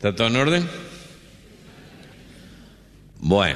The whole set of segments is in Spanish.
¿Está todo en orden? Bueno,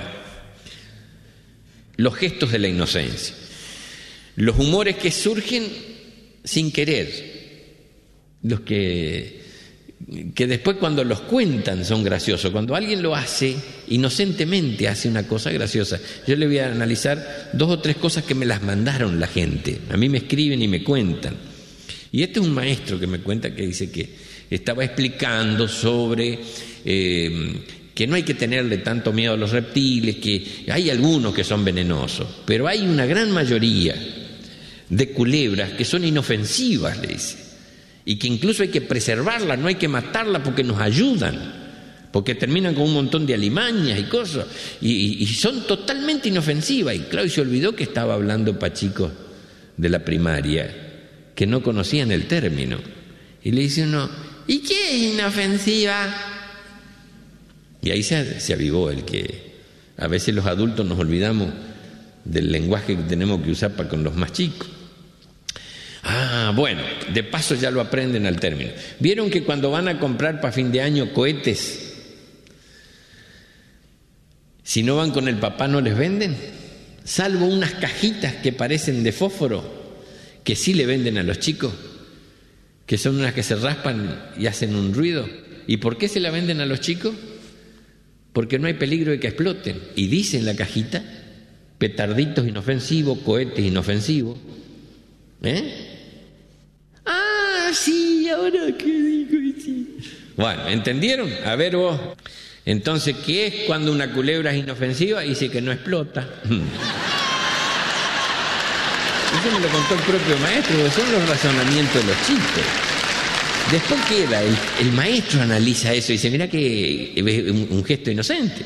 los gestos de la inocencia, los humores que surgen sin querer, los que después cuando los cuentan son graciosos. Cuando alguien lo hace, inocentemente hace una cosa graciosa. Yo le voy a analizar 2 o 3 cosas que me las mandaron la gente. A mí me escriben y me cuentan. Y este es un maestro que me cuenta, que dice que estaba explicando sobre que no hay que tenerle tanto miedo a los reptiles, que hay algunos que son venenosos, pero hay una gran mayoría de culebras que son inofensivas, le dice, y que incluso hay que preservarlas, no hay que matarlas porque nos ayudan, porque terminan con un montón de alimañas y cosas, y son totalmente inofensivas. Y claro, y se olvidó que estaba hablando para chicos de la primaria que no conocían el término, y le dice uno: ¿y qué es inofensiva? Y ahí se avivó el que a veces los adultos nos olvidamos del lenguaje que tenemos que usar para con los más chicos. Bueno, de paso ya lo aprenden al término. ¿Vieron que cuando van a comprar para fin de año cohetes, si no van con el papá no les venden? Salvo unas cajitas que parecen de fósforo, que sí le venden a los chicos, que son unas que se raspan y hacen un ruido. ¿Y por qué se la venden a los chicos? Porque no hay peligro de que exploten. Y dice en la cajita: petarditos inofensivos, cohetes inofensivos. Sí, ahora qué digo, sí. Bueno, ¿entendieron? A ver vos. Entonces, ¿qué es cuando una culebra es inofensiva? Dice que no explota. Eso me lo contó el propio maestro, son los razonamientos de los chicos. Después queda, el maestro analiza eso y dice: mira que es un gesto inocente.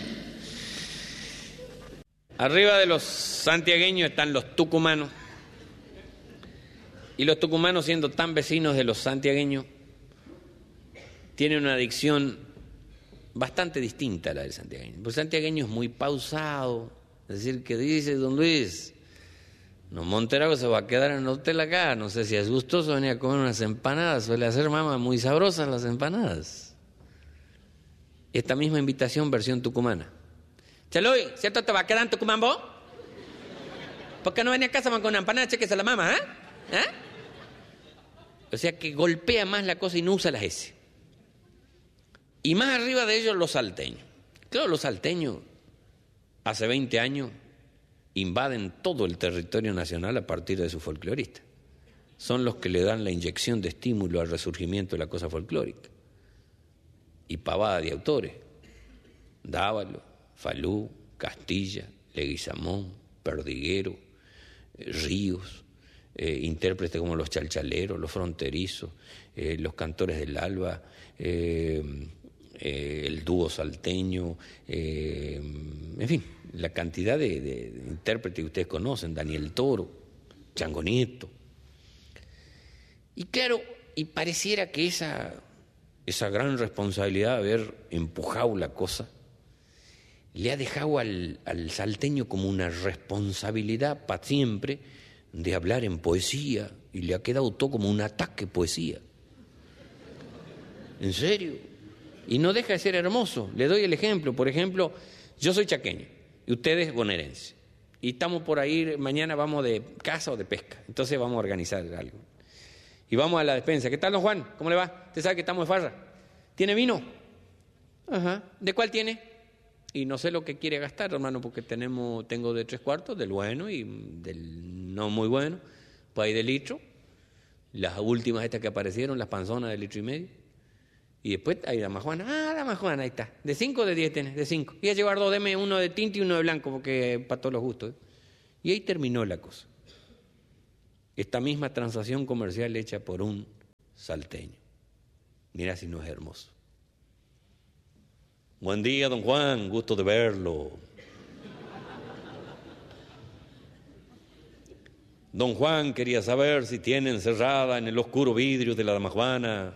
Arriba de los santiagueños están los tucumanos. Y los tucumanos, siendo tan vecinos de los santiagueños, tienen una dicción bastante distinta a la del santiagueño. Porque el santiagueño es muy pausado, es decir, que dice: don Luis, no, Monterago se va a quedar en el hotel acá, no sé si es gustoso venir a comer unas empanadas, suele hacer mamá muy sabrosas las empanadas. Esta misma invitación versión tucumana. Chaloy, ¿cierto te va a quedar en Tucumán vos? ¿Por qué no venía a casa con una empanada? Chequese la mamá, ¿eh? O sea que golpea más la cosa y no usa las S. Y más arriba de ellos los salteños. Claro, los salteños hace 20 años invaden todo el territorio nacional a partir de sus folcloristas. Son los que le dan la inyección de estímulo al resurgimiento de la cosa folclórica. Y pavada de autores: Dávalo, Falú, Castilla, Leguizamón, Perdiguero, Ríos, intérpretes como los chalchaleros, los fronterizos, los cantores del alba, el dúo salteño, en fin, la cantidad de intérpretes que ustedes conocen, Daniel Toro, Chango Nieto. Y claro, y pareciera que esa gran responsabilidad de haber empujado la cosa le ha dejado al salteño como una responsabilidad para siempre de hablar en poesía, y le ha quedado todo como un ataque poesía. ¿En serio? Y no deja de ser hermoso. Le doy el ejemplo. Por ejemplo, yo soy chaqueño y ustedes bonaerenses. Y estamos por ahí, mañana vamos de caza o de pesca. Entonces vamos a organizar algo. Y vamos a la despensa. ¿Qué tal, don Juan? ¿Cómo le va? ¿Usted sabe que estamos de farra? ¿Tiene vino? Ajá. ¿De cuál tiene? Y no sé lo que quiere gastar, hermano, porque tengo de 3/4, del bueno y del no muy bueno, pues hay de litro. Las últimas estas que aparecieron, las panzonas de 1,5 litros. Y después hay dama Juana. Dama Juana, ahí está. ¿De 5 o de 10 tenés? De 5. Y a llevar 2, deme uno de tinto y uno de blanco, porque para todos los gustos. Y ahí terminó la cosa. Esta misma transacción comercial hecha por un salteño. Mira si no es hermoso. Buen día, don Juan, gusto de verlo. Don Juan quería saber si tiene encerrada en el oscuro vidrio de la dama Juana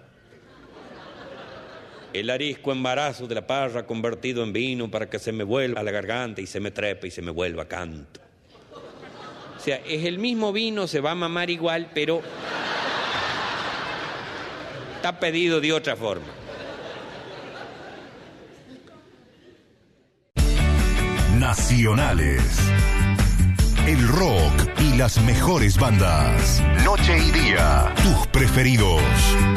el arisco embarazo de la parra convertido en vino para que se me vuelva a la garganta y se me trepe y se me vuelva canto. O sea, es el mismo vino, se va a mamar igual, pero está pedido de otra forma. Nacionales. El rock y las mejores bandas. Noche y día. Tus preferidos.